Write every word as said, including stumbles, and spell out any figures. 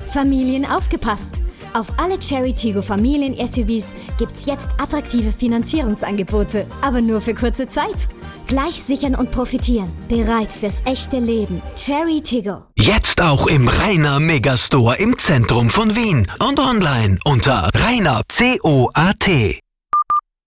Familien aufgepasst! Auf alle Chery Tiggo Familien-S U Vs gibt's jetzt attraktive Finanzierungsangebote, aber nur für kurze Zeit. Gleich sichern und profitieren. Bereit fürs echte Leben. Chery Tiggo. Jetzt auch im Rainer Megastore im Zentrum von Wien und online unter rainer punkt coat.